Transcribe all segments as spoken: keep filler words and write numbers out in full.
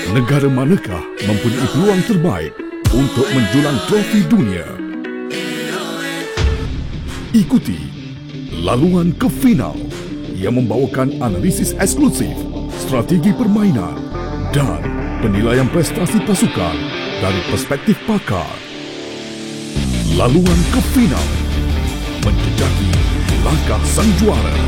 Negara manakah mempunyai peluang terbaik untuk menjulang trofi dunia? Ikuti laluan ke final yang membawakan analisis eksklusif, strategi permainan dan penilaian prestasi pasukan dari perspektif pakar. Laluan ke final menjejaki langkah sang juara.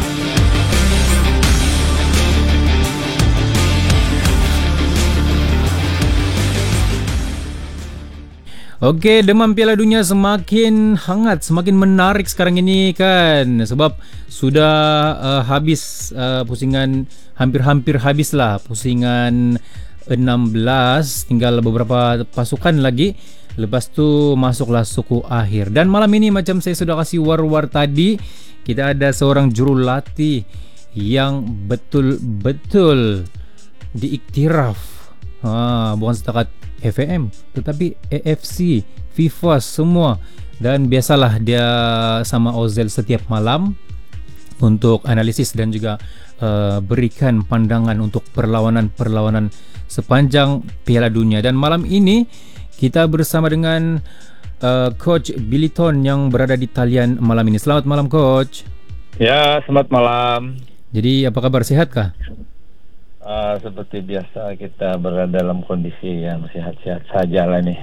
Okey, demam Piala Dunia semakin hangat, semakin menarik sekarang ini kan. Sebab sudah uh, habis uh, pusingan, hampir-hampir habislah pusingan enam belas, tinggal beberapa pasukan lagi. Lepas tu masuklah suku akhir. Dan malam ini macam saya sudah kasih war-war tadi, kita ada seorang jurulatih yang betul-betul diiktiraf. Ha, bukan setakat F A M tetapi A F C, FIFA semua. Dan biasalah dia sama Ozel setiap malam untuk analisis dan juga uh, berikan pandangan untuk perlawanan-perlawanan sepanjang Piala Dunia. Dan malam ini kita bersama dengan uh, Coach Billiton yang berada di talian malam ini. Selamat malam Coach. Ya, selamat malam. Jadi apa kabar, sehatkah? Uh, seperti biasa kita berada dalam kondisi yang sehat-sehat saja lah nih.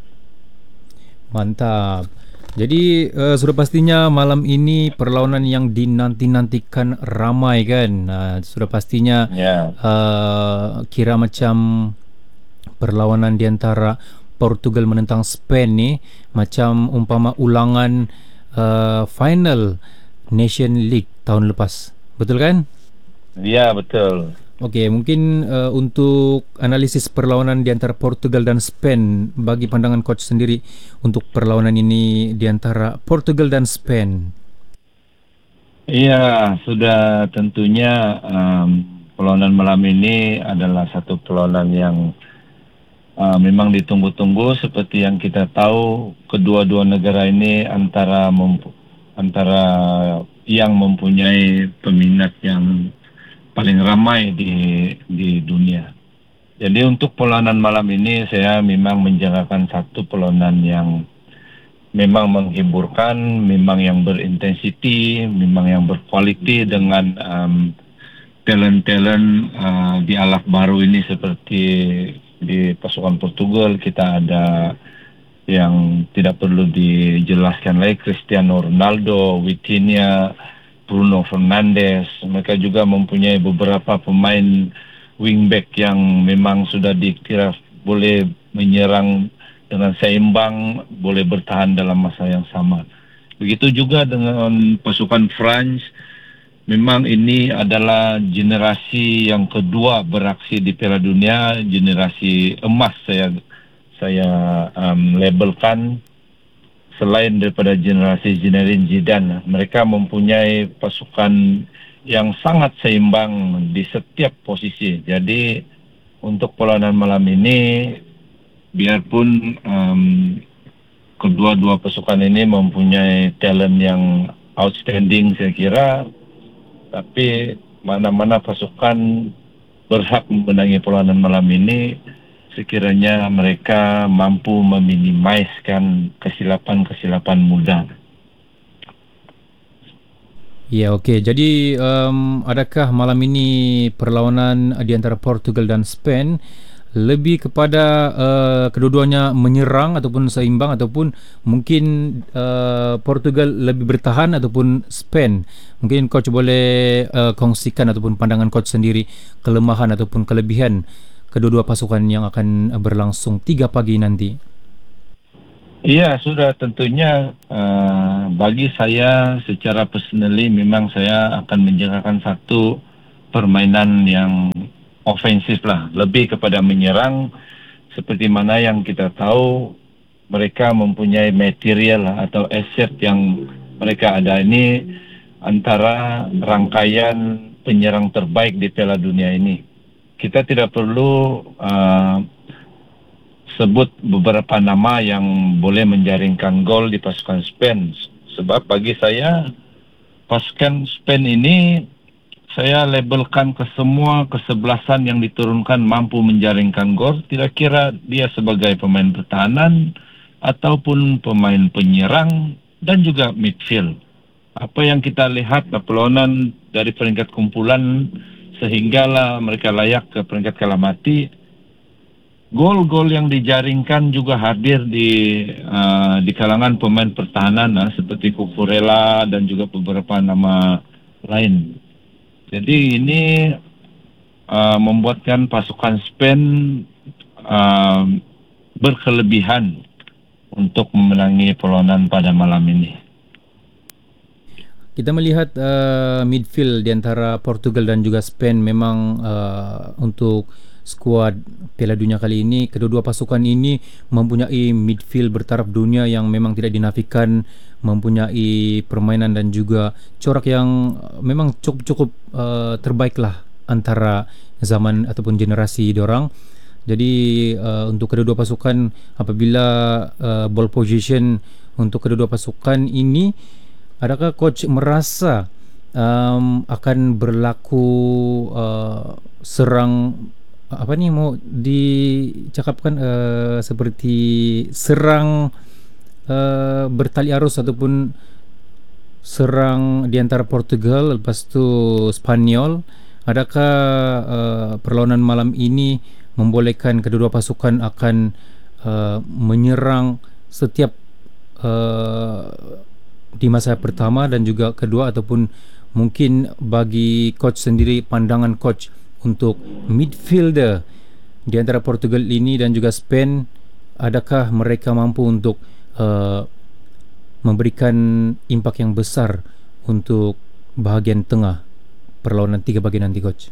Mantap. Jadi uh, sudah pastinya malam ini perlawanan yang dinanti-nantikan ramai kan. Uh, sudah pastinya yeah. uh, kira macam perlawanan di antara Portugal menentang Spain ni macam umpama ulangan uh, final Nation League tahun lepas. Betul kan? Ya, betul. Okey, mungkin uh, untuk analisis perlawanan di antara Portugal dan Spain, bagi pandangan coach sendiri untuk perlawanan ini di antara Portugal dan Spain. Iya, sudah tentunya um, perlawanan malam ini adalah satu perlawanan yang uh, memang ditunggu-tunggu. Seperti yang kita tahu, kedua-dua negara ini antara mempu- antara yang mempunyai peminat yang paling ramai di di dunia. Jadi untuk perlawanan malam ini saya memang menjagakan satu perlawanan yang memang menghiburkan, memang yang berintensiti, memang yang berkualiti dengan um, talent-talent uh, di alaf baru ini. Seperti di pasukan Portugal kita ada yang tidak perlu dijelaskan lagi, Cristiano Ronaldo, Vitinha, Bruno Fernandes. Mereka juga mempunyai beberapa pemain wingback yang memang sudah dikira boleh menyerang dengan seimbang, boleh bertahan dalam masa yang sama. Begitu juga dengan pasukan France. Memang ini adalah generasi yang kedua beraksi di Piala Dunia, generasi emas saya saya um, labelkan. Selain daripada generasi Zinedine Zidane, mereka mempunyai pasukan yang sangat seimbang di setiap posisi. Jadi untuk perlawanan malam ini, biarpun um, kedua-dua pasukan ini mempunyai talent yang outstanding saya kira, tapi mana-mana pasukan berhak memenangi perlawanan malam ini sekiranya mereka mampu meminimaliskan kesilapan-kesilapan mudah. Ya, okey. Jadi um, adakah malam ini perlawanan di antara Portugal dan Spain lebih kepada uh, kedua-duanya menyerang ataupun seimbang, ataupun mungkin uh, Portugal lebih bertahan ataupun Spain? Mungkin coach boleh uh, kongsikan ataupun pandangan coach sendiri kelemahan ataupun kelebihan kedua-dua pasukan yang akan berlangsung tiga pagi nanti. Iya, sudah tentunya uh, bagi saya secara personally memang saya akan menjagakan satu permainan yang ofensif lah, lebih kepada menyerang. Seperti mana yang kita tahu, mereka mempunyai material lah, atau aset yang mereka ada ini antara rangkaian penyerang terbaik di Piala Dunia ini. Kita tidak perlu uh, sebut beberapa nama yang boleh menjaringkan gol di pasukan Spain. Sebab bagi saya, pasukan Spain ini saya labelkan ke semua kesebelasan yang diturunkan mampu menjaringkan gol, tidak kira dia sebagai pemain pertahanan ataupun pemain penyerang dan juga midfield. Apa yang kita lihat perlawanan dari peringkat kumpulan sehinggalah mereka layak ke peringkat kalah mati. Gol-gol yang dijaringkan juga hadir di uh, di kalangan pemain pertahanan uh, seperti Cucurella dan juga beberapa nama lain. Jadi ini uh, membuatkan pasukan Spain uh, berkelebihan untuk memenangi perlawanan pada malam ini. Kita melihat uh, midfield di antara Portugal dan juga Spain memang uh, untuk skuad Piala Dunia kali ini, kedua-dua pasukan ini mempunyai midfield bertaraf dunia yang memang tidak dinafikan, mempunyai permainan dan juga corak yang memang cukup-cukup uh, terbaiklah antara zaman ataupun generasi diorang. Jadi uh, untuk kedua-dua pasukan, apabila uh, ball position untuk kedua-dua pasukan ini, adakah coach merasa um, akan berlaku uh, serang apa ni mau dicakapkan uh, seperti serang uh, bertali arus ataupun serang di antara Portugal lepas tu Spanyol? Adakah uh, perlawanan malam ini membolehkan kedua-dua pasukan akan uh, menyerang setiap uh, di masa pertama dan juga kedua, ataupun mungkin bagi coach sendiri, pandangan coach untuk midfielder di antara Portugal ini dan juga Spain, adakah mereka mampu untuk uh, memberikan impak yang besar untuk bahagian tengah perlawanan tiga bagian nanti, coach?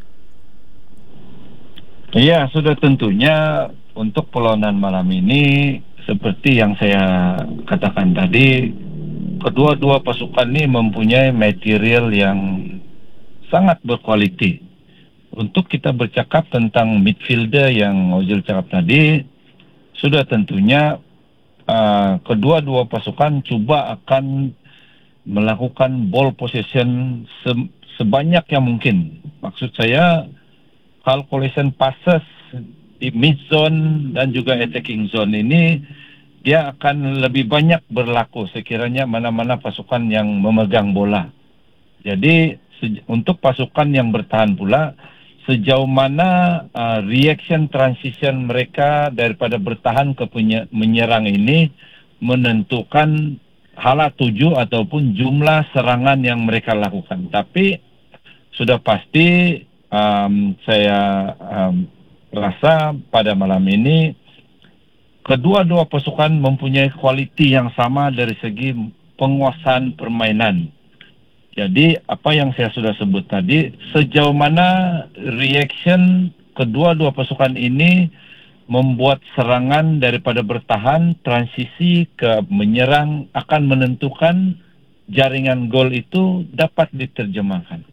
Ya, sudah tentunya untuk perlawanan malam ini seperti yang saya katakan tadi, kedua-dua pasukan ini mempunyai material yang sangat berkualiti. Untuk kita bercakap tentang midfielder yang Ozil cakap tadi, sudah tentunya uh, kedua-dua pasukan cuba akan melakukan ball possession se- sebanyak yang mungkin. Maksud saya, calculation passes di mid zone dan juga attacking zone ini, dia akan lebih banyak berlaku sekiranya mana-mana pasukan yang memegang bola. Jadi se- untuk pasukan yang bertahan pula, sejauh mana uh, reaction transition mereka daripada bertahan ke penye- menyerang ini menentukan hala tuju ataupun jumlah serangan yang mereka lakukan. Tapi sudah pasti um, saya um, rasa pada malam ini kedua-dua pasukan mempunyai kualiti yang sama dari segi penguasaan permainan. Jadi apa yang saya sudah sebut tadi, sejauh mana reaction kedua-dua pasukan ini membuat serangan daripada bertahan, transisi ke menyerang akan menentukan jaringan gol itu dapat diterjemahkan.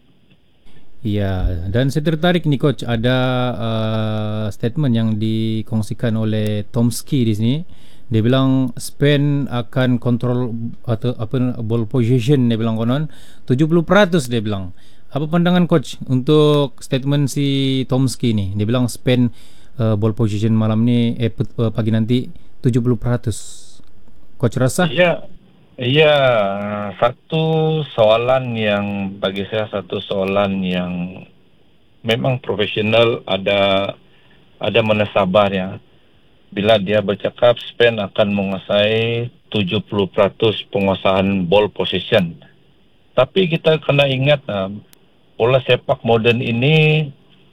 Ya, dan saya tertarik nih, coach, ada uh, statement yang dikongsikan oleh Tomski di sini. Dia bilang Spain akan kontrol atau apa ball position, dia bilang konon tujuh puluh peratus, dia bilang. Apa pandangan coach untuk statement si Tomski ni? Dia bilang Spain uh, ball position malam ni eh uh, pagi nanti tujuh puluh peratus. Coach rasa? Ya, ya, satu soalan yang bagi saya satu soalan yang memang profesional, ada ada mana sabar ya. Bila dia bercakap Spain akan menguasai tujuh puluh peratus penguasaan ball possession. Tapi kita kena ingat, uh, bola sepak moden ini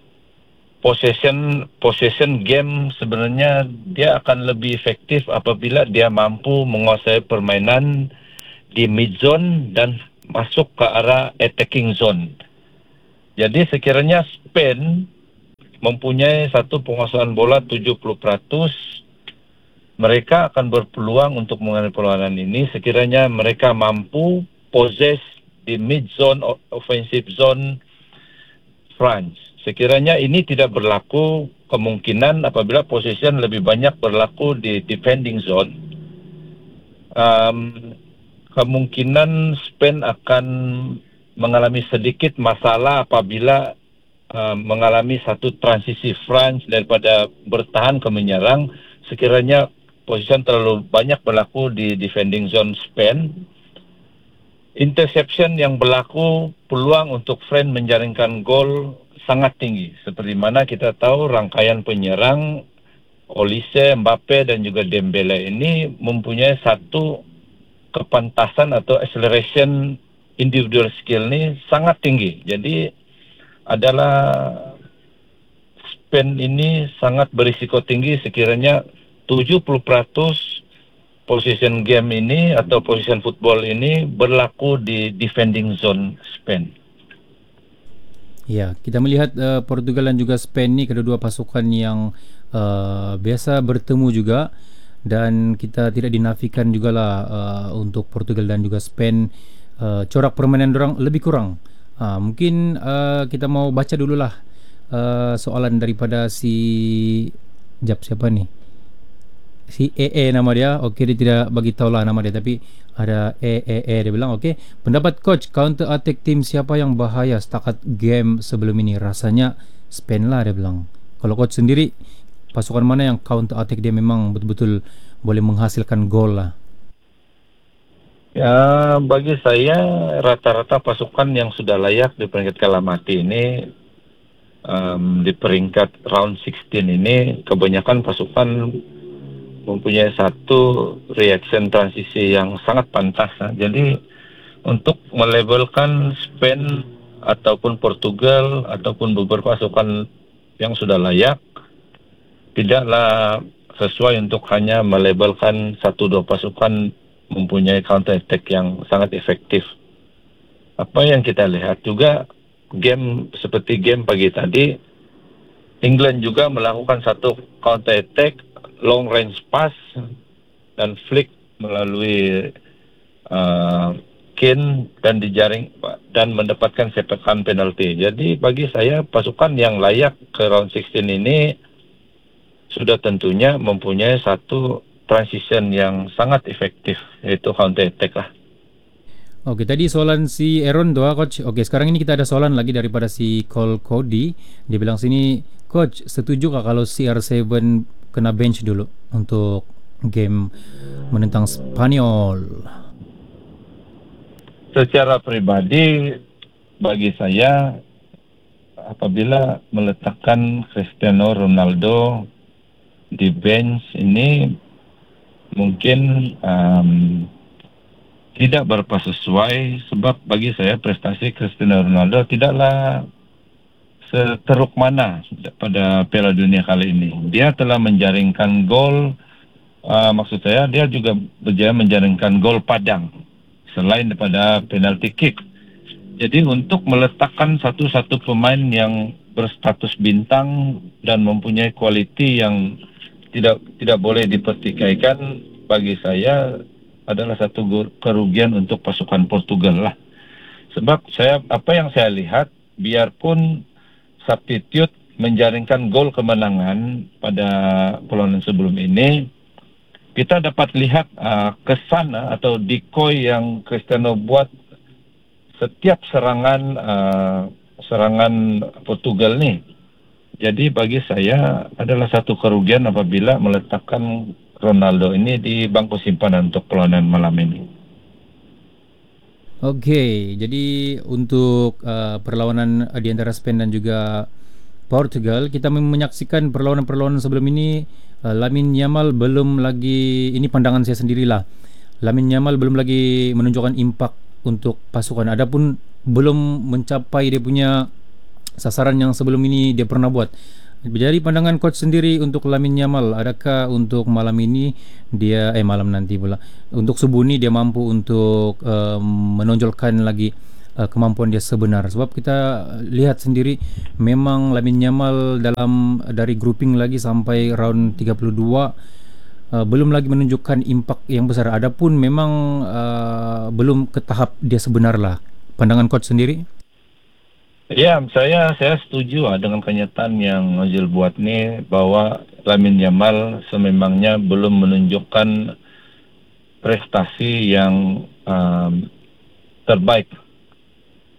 possession possession game sebenarnya dia akan lebih efektif apabila dia mampu menguasai permainan di mid zone dan masuk ke arah attacking zone. Jadi sekiranya Spain mempunyai satu penguasaan bola tujuh puluh peratus, mereka akan berpeluang untuk mengalami perlawanan ini sekiranya mereka mampu possess di mid zone, offensive zone France. Sekiranya ini tidak berlaku, kemungkinan apabila possession lebih banyak berlaku di defending zone, um, kemungkinan Spain akan mengalami sedikit masalah apabila uh, mengalami satu transisi France daripada bertahan ke menyerang. Sekiranya posisi terlalu banyak berlaku di defending zone Spain, interception yang berlaku, peluang untuk France menjaringkan gol sangat tinggi. Seperti mana kita tahu rangkaian penyerang Olise, Mbappe dan juga Dembele ini mempunyai satu kepantasan atau acceleration individual skill ini sangat tinggi. Jadi adalah Spain ini sangat berisiko tinggi sekiranya tujuh puluh peratus position game ini atau position football ini berlaku di defending zone Spain. Ya, kita melihat uh, Portugal dan juga Spain ni kedua-dua pasukan yang uh, biasa bertemu juga, dan kita tidak dinafikan jugalah uh, untuk Portugal dan juga Spain uh, corak permainan dorang lebih kurang. Uh, mungkin uh, kita mau baca dululah uh, soalan daripada si Jap siapa ni? Si E E nama dia. Okey, dia tidak bagi tahulah nama dia, tapi ada E E E dia bilang, okey, pendapat coach, counter attack team siapa yang bahaya setakat game sebelum ini? Rasanya Spain lah, dia bilang. Kalau coach sendiri, pasukan mana yang counter attack dia memang betul-betul boleh menghasilkan gol lah? Ya, bagi saya rata-rata pasukan yang sudah layak di peringkat kalah mati ini, um, di peringkat round enam belas ini kebanyakan pasukan mempunyai satu reaction transisi yang sangat pantas. Jadi untuk melabelkan Spain ataupun Portugal ataupun beberapa pasukan yang sudah layak, tidaklah sesuai untuk hanya melabelkan satu dua pasukan mempunyai counter attack yang sangat efektif. Apa yang kita lihat juga game seperti game pagi tadi, England juga melakukan satu counter attack long range pass dan flick melalui uh, Kane dan dijaring dan mendapatkan sepakan penalti. Jadi bagi saya pasukan yang layak ke round enam belas ini sudah tentunya mempunyai satu transition yang sangat efektif, yaitu counter attack lah. Okey, tadi soalan si Aaron doa coach. Okey, sekarang ini kita ada soalan lagi daripada si Cole Cody. Dia bilang sini, coach, setujukah kalau C R tujuh kena bench dulu untuk game menentang Spanyol? Secara pribadi bagi saya, apabila meletakkan Cristiano Ronaldo di bench ini mungkin um, tidak berapa sesuai, sebab bagi saya prestasi Cristiano Ronaldo tidaklah seteruk mana pada Piala Dunia kali ini. Dia telah menjaringkan gol, uh, maksud saya dia juga berjaya menjaringkan gol padang selain daripada penalty kick. Jadi untuk meletakkan satu-satu pemain yang berstatus bintang dan mempunyai kualiti yang tidak tidak boleh dipertikaikan, bagi saya adalah satu kerugian untuk pasukan Portugal lah. Sebab saya apa yang saya lihat, biarpun substitute menjaringkan gol kemenangan pada perlawanan sebelum ini, kita dapat lihat uh, kesan uh, atau decoy yang Cristiano buat setiap serangan uh, serangan Portugal ni. Jadi bagi saya adalah satu kerugian apabila meletakkan Ronaldo ini di bangku simpanan untuk perlawanan malam ini. Okey, jadi untuk uh, perlawanan di antara Spain dan juga Portugal, kita menyaksikan perlawanan-perlawanan sebelum ini, uh, Lamine Yamal belum lagi, ini pandangan saya sendirilah, Lamine Yamal belum lagi menunjukkan impak untuk pasukan. Adapun belum mencapai dia punya sasaran yang sebelum ini dia pernah buat. Jadi pandangan coach sendiri untuk Lamine Yamal, adakah untuk malam ini dia eh malam nanti pula untuk subuh ni dia mampu untuk uh, menonjolkan lagi uh, kemampuan dia sebenar? Sebab kita lihat sendiri memang Lamine Yamal dalam dari grouping lagi sampai round tiga puluh dua uh, belum lagi menunjukkan impak yang besar. Adapun memang uh, belum ke tahap dia sebenar lah. Pandangan coach sendiri? Ya, saya saya setuju lah dengan kenyataan yang Ozil buat ni, bahwa Lamine Yamal sememangnya belum menunjukkan prestasi yang um, terbaik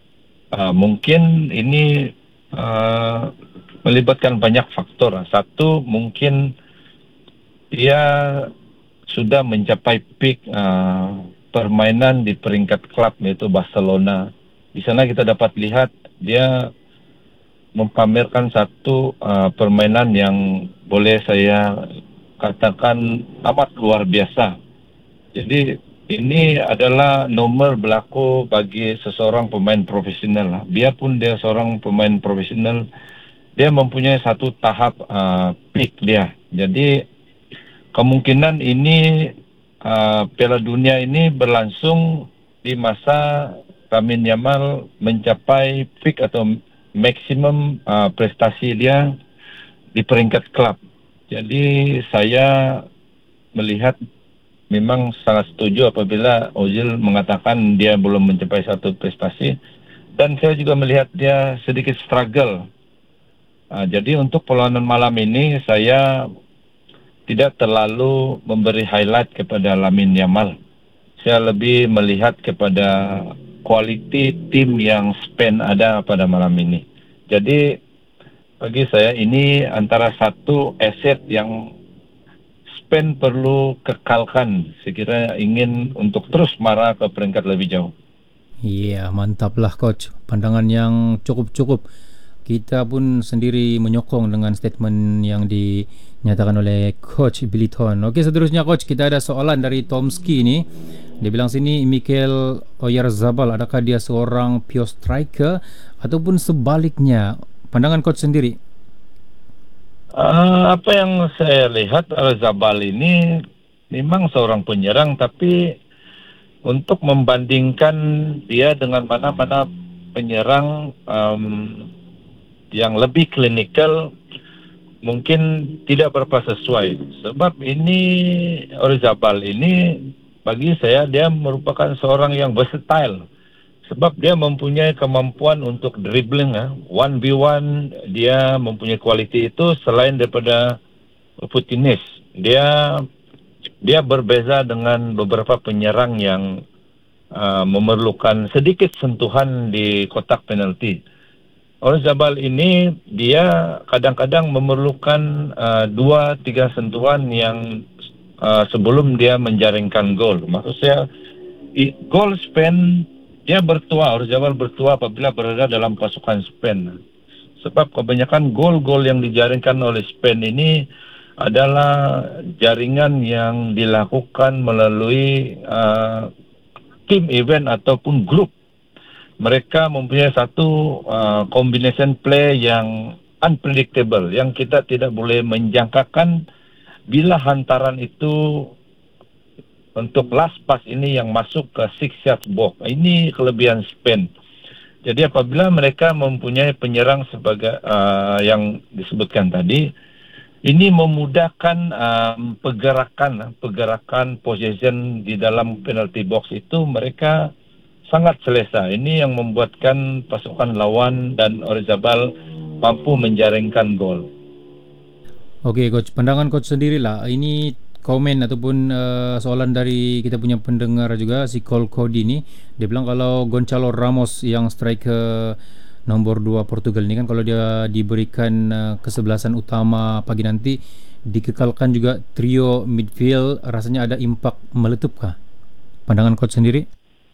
uh, mungkin ini uh, melibatkan banyak faktor. Satu, mungkin dia sudah mencapai peak uh, permainan di peringkat klub, yaitu Barcelona. Di sana kita dapat lihat dia mempamerkan satu uh, permainan yang boleh saya katakan amat luar biasa. Jadi ini adalah nomor berlaku bagi seseorang pemain profesional. Biarpun dia seorang pemain profesional, dia mempunyai satu tahap uh, peak dia. Jadi kemungkinan ini uh, Piala Dunia ini berlangsung di masa Lamine Yamal mencapai peak atau maksimum uh, prestasi dia di peringkat klub. Jadi saya melihat memang sangat setuju apabila Ozil mengatakan dia belum mencapai satu prestasi, dan saya juga melihat dia sedikit struggle. Uh, jadi untuk perlawanan malam ini saya tidak terlalu memberi highlight kepada Lamine Yamal. Saya lebih melihat kepada kualiti tim yang Spain ada pada malam ini. Jadi bagi saya ini antara satu aset yang Spain perlu kekalkan sekiranya ingin untuk terus marah ke peringkat lebih jauh. Iya, mantaplah coach. Pandangan yang cukup-cukup. Kita pun sendiri menyokong dengan statement yang dinyatakan oleh Coach Biliton. Okey, seterusnya Coach, kita ada soalan dari Tomski ini. Dia bilang sini, Mikel Oyarzabal, adakah dia seorang pure striker ataupun sebaliknya? Pandangan Coach sendiri. Uh, apa yang saya lihat, Oyarzabal ini memang seorang penyerang, tapi untuk membandingkan dia dengan mana-mana penyerang um, yang lebih klinikal mungkin tidak berapa sesuai. Sebab ini Oyarzabal ini bagi saya dia merupakan seorang yang versatile. Sebab dia mempunyai kemampuan untuk dribbling, ya. one v one dia mempunyai kualiti itu. Selain daripada fitness, dia dia berbeza dengan beberapa penyerang yang uh, memerlukan sedikit sentuhan di kotak penalti. Oyarzabal ini dia kadang-kadang memerlukan uh, dua tiga sentuhan yang uh, sebelum dia menjaringkan gol. Maksud saya i, gol Spain dia bertua, Oyarzabal bertua apabila berada dalam pasukan Spain. Sebab kebanyakan gol-gol yang dijaringkan oleh Spain ini adalah jaringan yang dilakukan melalui uh, team event ataupun grup. Mereka mempunyai satu uh, combination play yang unpredictable, yang kita tidak boleh menjangkakan bila hantaran itu untuk last pass ini yang masuk ke six yard box. Ini kelebihan Spain. Jadi apabila mereka mempunyai penyerang sebagai uh, yang disebutkan tadi, ini memudahkan um, pergerakan pergerakan possession di dalam penalty box itu mereka sangat selesa. Ini yang membuatkan pasukan lawan dan Oyarzabal mampu menjaringkan gol. Okey coach, pandangan coach sendirilah. Ini komen ataupun uh, soalan dari kita punya pendengar juga, si Col Cody ni. Dia bilang kalau Gonçalo Ramos yang striker nombor dua Portugal ni kan, kalau dia diberikan uh, kesebelasan utama pagi nanti, dikekalkan juga trio midfield, rasanya ada impak meletupkah? Pandangan coach sendiri?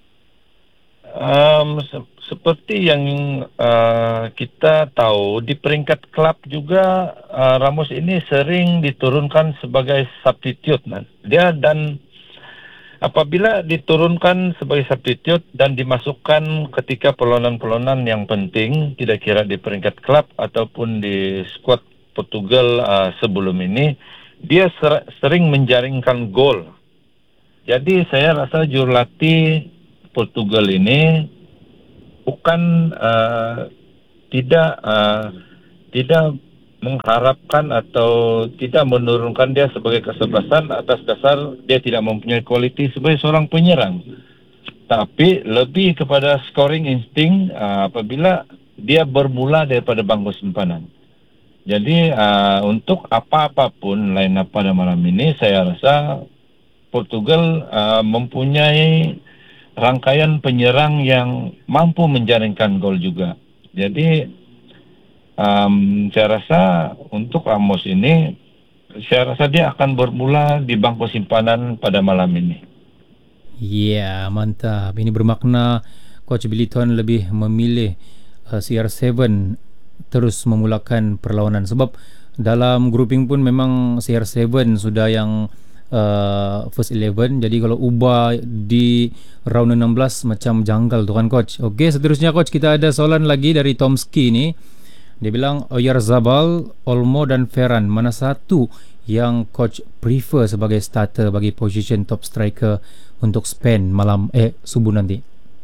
Um, se- seperti yang uh, kita tahu di peringkat klub juga uh, Ramos ini sering diturunkan sebagai substitute. Nah. Dia dan apabila diturunkan sebagai substitute dan dimasukkan ketika perlawanan-perlawanan yang penting, tidak kira di peringkat klub ataupun di skuad Portugal uh, sebelum ini, dia ser- sering menjaringkan gol. Jadi saya rasa jurulatih Portugal ini bukan uh, tidak uh, tidak mengharapkan atau tidak menurunkan dia sebagai kesebelasan atas dasar dia tidak mempunyai kualiti sebagai seorang penyerang, tapi lebih kepada scoring insting uh, apabila dia bermula daripada bangku simpanan. Jadi uh, untuk apa-apapun line up pada malam ini, saya rasa Portugal uh, mempunyai rangkaian penyerang yang mampu menjaringkan gol juga. Jadi um, saya rasa untuk Ramos ini, saya rasa dia akan bermula di bangku simpanan pada malam ini. Ya, yeah, mantap. Ini bermakna Coach Billiton lebih memilih uh, C R tujuh terus memulakan perlawanan, sebab dalam grouping pun memang C R tujuh sudah yang uh, first eleven. Jadi kalau ubah di round enam belas macam janggal tu kan coach. Okey, seterusnya coach, kita ada soalan lagi dari Tomski ni. Dia bilang Oyarzabal, Olmo dan Ferran, mana satu yang coach prefer sebagai starter bagi position top striker untuk Spain malam eh subuh nanti?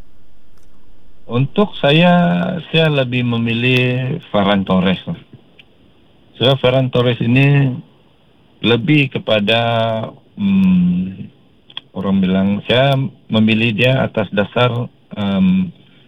Untuk saya, saya lebih memilih Ferran Torres. So Ferran Torres ini lebih kepada hmm, orang bilang, saya memilih dia atas dasar um,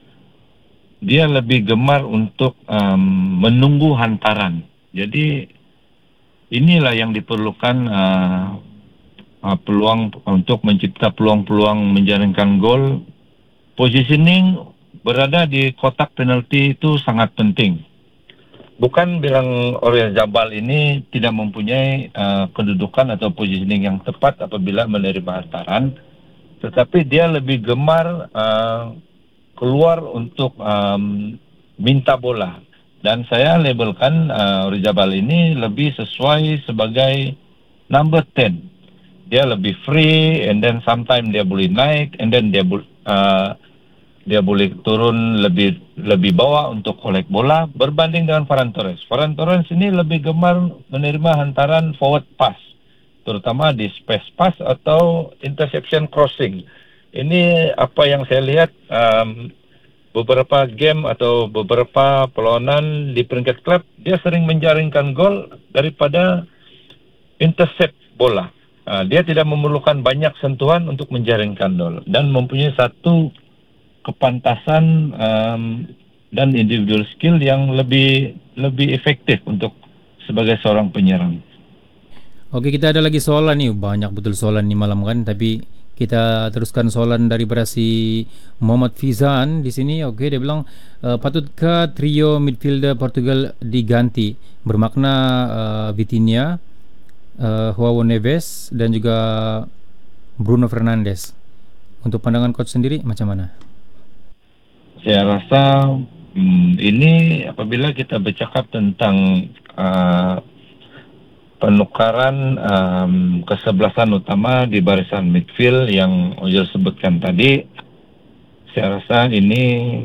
dia lebih gemar untuk um, menunggu hantaran. Jadi inilah yang diperlukan, uh, uh, peluang untuk mencipta peluang-peluang menjaringkan gol. Positioning berada di kotak penalti itu sangat penting. Bukan bilang Oyarzabal ini tidak mempunyai uh, kedudukan atau positioning yang tepat apabila menerima hantaran, tetapi dia lebih gemar uh, keluar untuk um, minta bola. Dan saya labelkan uh, Oyarzabal ini lebih sesuai sebagai number ten. Dia lebih free, and then sometimes dia boleh naik, and then dia boleh uh, dia boleh turun lebih lebih bawah untuk kolek bola berbanding dengan Ferran Torres. Ferran Torres ini lebih gemar menerima hantaran forward pass, terutama di space pass atau interception crossing. Ini apa yang saya lihat um, beberapa game atau beberapa perlawanan di peringkat klub, dia sering menjaringkan gol daripada intercept bola. Uh, dia tidak memerlukan banyak sentuhan untuk menjaringkan gol dan mempunyai satu kepantasan um, dan individual skill yang lebih lebih efektif untuk sebagai seorang penyerang. Okey, kita ada lagi soalan ni. Banyak betul soalan ni malam kan, tapi kita teruskan soalan daripada si Muhammad Fizan di sini. Okey, dia bilang uh, patutkah trio midfielder Portugal diganti? Bermakna uh, Vitinha, uh, Joao Neves dan juga Bruno Fernandes. Untuk pandangan coach sendiri macam mana? Saya rasa hmm, ini apabila kita bercakap tentang uh, penukaran um, kesebelasan utama di barisan midfield yang Ojo sebutkan tadi, saya rasa ini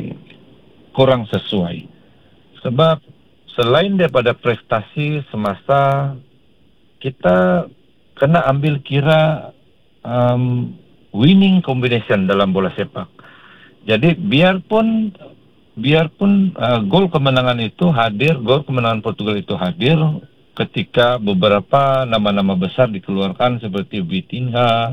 kurang sesuai. Sebab selain daripada prestasi semasa, kita kena ambil kira um, winning combination dalam bola sepak. Jadi biarpun biarpun uh, gol kemenangan itu hadir, gol kemenangan Portugal itu hadir ketika beberapa nama-nama besar dikeluarkan seperti Vitinha,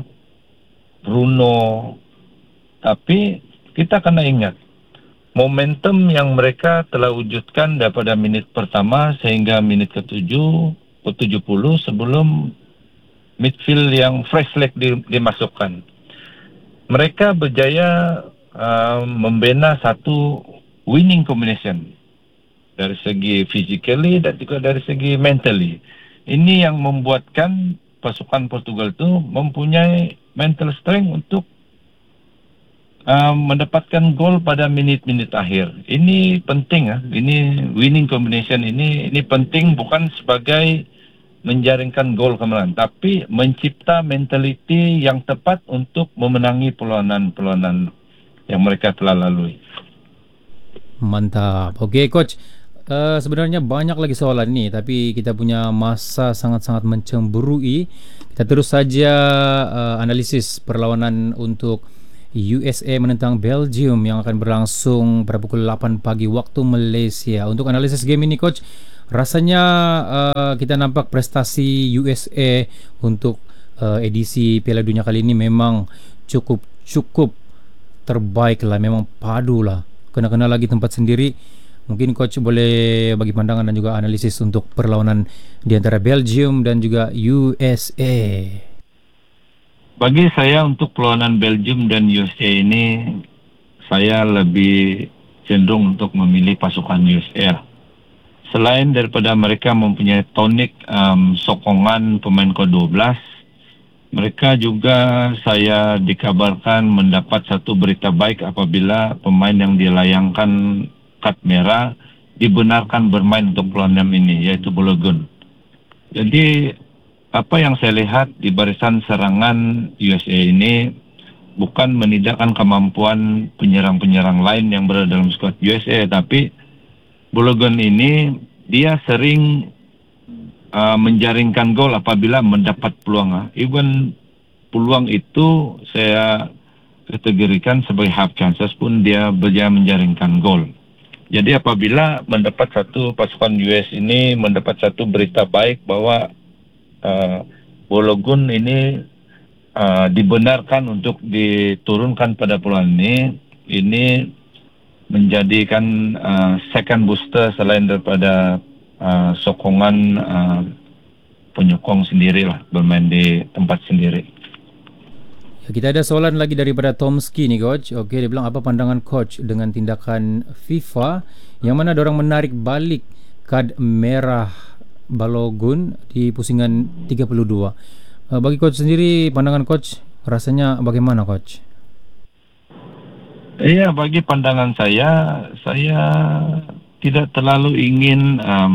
Bruno, tapi kita kena ingat momentum yang mereka telah wujudkan daripada minit pertama sehingga minit ketujuh ke tujuh puluh sebelum midfield yang fresh leg dimasukkan. Mereka berjaya Uh, membina satu winning combination dari segi physically dan juga dari segi mentally. Ini yang membuatkan pasukan Portugal itu mempunyai mental strength untuk uh, mendapatkan gol pada minit-minit akhir. Ini penting ya. Ini winning combination ini ini penting bukan sebagai menjaringkan gol kemenangan, tapi mencipta mentality yang tepat untuk memenangi perlawanan-perlawanan yang mereka telah lalui. Mantap. Okey coach, uh, sebenarnya banyak lagi soalan ni, tapi kita punya masa sangat-sangat mencemburui. Kita terus saja uh, analisis perlawanan untuk U S A menentang Belgium yang akan berlangsung pada pukul lapan pagi waktu Malaysia. Untuk analisis game ini coach, rasanya uh, kita nampak prestasi U S A untuk uh, edisi Piala Dunia kali ini memang cukup cukup terbaik lah, memang padu lah. Kena-kena lagi tempat sendiri. Mungkin coach boleh bagi pandangan dan juga analisis untuk perlawanan di antara Belgium dan juga U S A. Bagi saya untuk perlawanan Belgium dan U S A ini, saya lebih cenderung untuk memilih pasukan U S A. Selain daripada mereka mempunyai tonik um, sokongan pemain ke dua belas, mereka juga saya dikabarkan mendapat satu berita baik apabila pemain yang dilayangkan kad merah dibenarkan bermain untuk perlawanan ini, yaitu Balogun. Jadi apa yang saya lihat di barisan serangan U S A ini bukan menidakkan kemampuan penyerang-penyerang lain yang berada dalam skuad U S A, tapi Balogun ini dia sering uh, menjaringkan gol apabila mendapat peluang. Even peluang itu saya kategorikan sebagai half chances pun dia berjaya menjaringkan gol. Jadi apabila mendapat satu pasukan U S ini mendapat satu berita baik bahwa uh, Balogun ini uh, dibenarkan untuk diturunkan pada peluang ini, ini menjadikan uh, second booster selain daripada uh, sokongan uh, penyokong sendiri lah, bermain di tempat sendiri. Kita ada soalan lagi daripada Tomski nih coach. Okey, dia bilang apa pandangan coach dengan tindakan FIFA yang mana ada orang menarik balik kad merah Balogun di pusingan tiga puluh dua. Uh, bagi coach sendiri, pandangan coach rasanya bagaimana coach? Iya, bagi pandangan saya, saya tidak terlalu ingin um,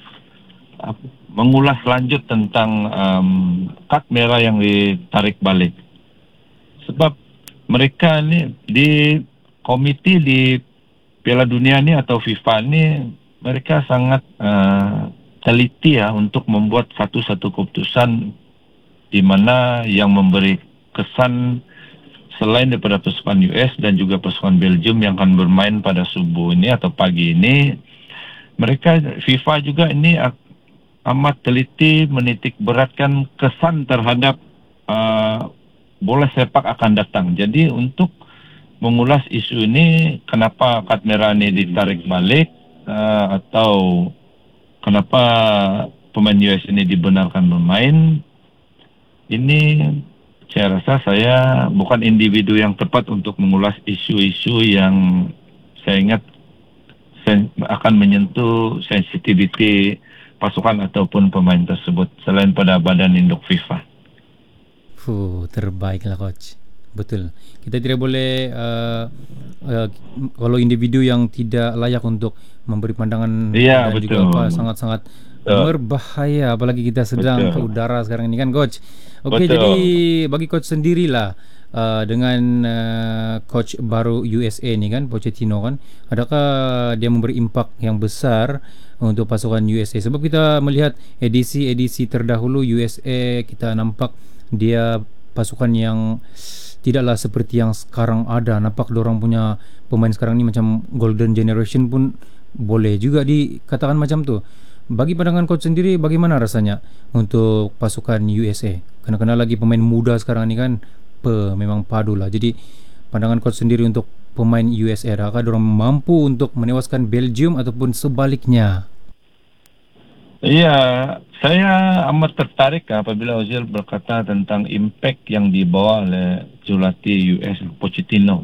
mengulas lanjut tentang um, kad merah yang ditarik balik. Sebab mereka ni di komiti di Piala Dunia ni atau FIFA ni, mereka sangat uh, teliti ya untuk membuat satu-satu keputusan di mana yang memberi kesan selain daripada pasukan U S dan juga pasukan Belgium yang akan bermain pada subuh ini atau pagi ini. Mereka FIFA juga ini amat teliti menitik beratkan kesan terhadap uh, bola sepak akan datang. Jadi untuk mengulas isu ini, kenapa kad merah ini ditarik balik uh, atau kenapa pemain U S ini dibenarkan bermain, ini saya rasa saya bukan individu yang tepat untuk mengulas isu-isu yang saya ingat sen- akan menyentuh sensitiviti pasukan ataupun pemain tersebut selain pada badan induk FIFA. Fuh, terbaiklah coach. Betul. Kita tidak boleh uh, uh, kalau individu yang tidak layak untuk memberi pandangan Iya, dan betul. juga apa sangat-sangat betul. Berbahaya apalagi kita sedang betul. Ke udara sekarang ini kan coach. Okey, jadi bagi coach sendirilah uh, dengan uh, coach baru U S A ni kan, Pochettino kan, adakah dia memberi impak yang besar untuk pasukan U S A? Sebab kita melihat edisi-edisi terdahulu U S A, kita nampak dia pasukan yang tidaklah seperti yang sekarang ada. Nampak diorang punya pemain sekarang ni macam golden generation pun boleh juga dikatakan macam tu. Bagi pandangan coach sendiri, bagaimana rasanya untuk pasukan U S A? Kena-kena lagi pemain muda sekarang ni kan, pe, memang padu lah. Jadi pandangan coach sendiri untuk pemain U S A, adakah diorang mampu untuk menewaskan Belgium ataupun sebaliknya? Iya, saya amat tertarik apabila Ozil berkata tentang impact yang dibawa oleh jurulatih U S Pochettino.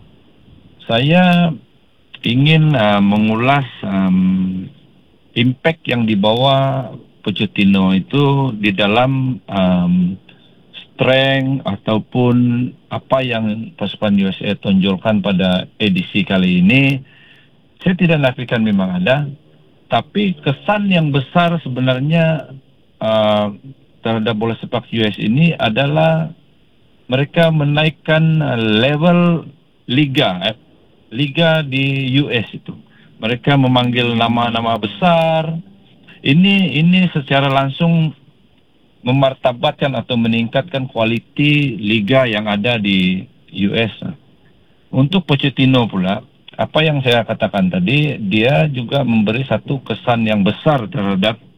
Saya ingin uh, mengulas um, impact yang dibawa Pochettino itu di dalam um, strength ataupun apa yang pasukan U S A tonjolkan pada edisi kali ini. Saya tidak nafikan memang ada, tapi kesan yang besar sebenarnya uh, terhadap bola sepak U S ini adalah mereka menaikkan level liga eh, liga di U S itu. Mereka memanggil nama-nama besar. Ini ini secara langsung memartabatkan atau meningkatkan kualiti liga yang ada di U S. Untuk Pochettino pula, apa yang saya katakan tadi, dia juga memberi satu kesan yang besar terhadap